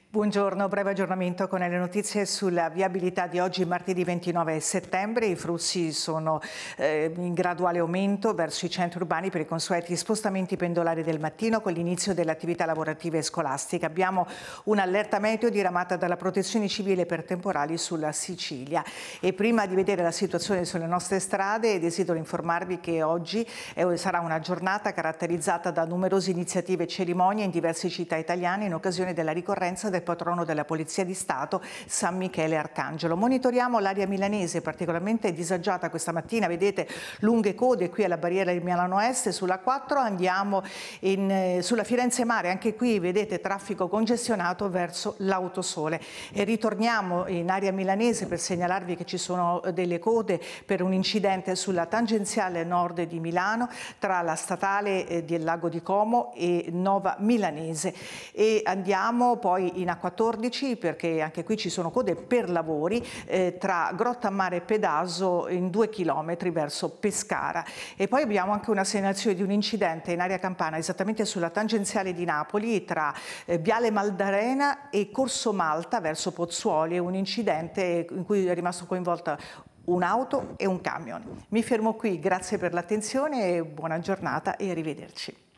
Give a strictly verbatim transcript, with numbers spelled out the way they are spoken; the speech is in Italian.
Buongiorno, breve aggiornamento con le notizie sulla viabilità di oggi, martedì ventinove settembre. I flussi sono eh, in graduale aumento verso i centri urbani per i consueti spostamenti pendolari del mattino con l'inizio delle attività lavorative e scolastiche. Abbiamo un'allerta meteo diramata dalla Protezione Civile per temporali sulla Sicilia. E prima di vedere la situazione sulle nostre strade, desidero informarvi che oggi eh, sarà una giornata caratterizzata da numerose iniziative e cerimonie in diverse città italiane in occasione della ricorrenza del patrono della Polizia di Stato, San Michele Arcangelo. Monitoriamo l'area milanese, particolarmente disagiata questa mattina, vedete lunghe code qui alla barriera di Milano Est. Sulla quattro andiamo in, eh, sulla Firenze Mare, anche qui vedete traffico congestionato verso l'Autosole. E ritorniamo in area milanese per segnalarvi che ci sono delle code per un incidente sulla tangenziale nord di Milano tra la statale eh, del Lago di Como e Nova Milanese. E andiamo poi in A quattordici perché anche qui ci sono code per lavori eh, tra Grottammare e Pedaso in due chilometri verso Pescara. E poi abbiamo anche una segnalazione di un incidente in area campana esattamente sulla tangenziale di Napoli tra eh, Viale Maldarena e Corso Malta verso Pozzuoli, un incidente in cui è rimasto coinvolta un'auto e un camion. Mi fermo qui, grazie per l'attenzione, buona giornata e arrivederci.